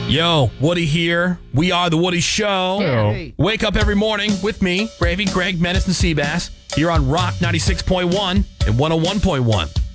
Yo, Woody here. We are The Woody Show. Hey. Wake up every morning with me, Gravy, Greg, Menace, and Seabass here on Rock 96.1 and 101.1.